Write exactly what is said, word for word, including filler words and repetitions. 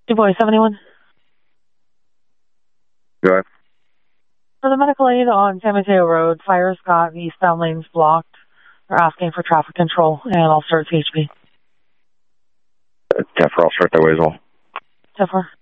Two boy seventy-one. Go ahead. For the medical aid on San Mateo Road, Fire Scott, the eastbound lane's blocked. They're asking for traffic control, and I'll start C H P. Uh, ten four, I'll start that way as well. ten four.